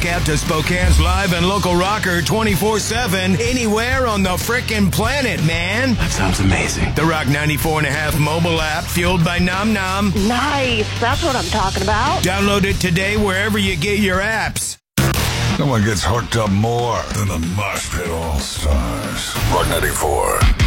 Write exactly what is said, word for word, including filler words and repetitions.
Rock out to Spokane's live and local rocker twenty-four seven, anywhere on the frickin' planet, man. That sounds amazing. The Rock ninety-four and a half mobile app, fueled by Nom Nom. Nice. That's what I'm talking about. Download it today wherever you get your apps. No one gets hooked up more than the Mosh Pit All-Stars. Rock ninety-four.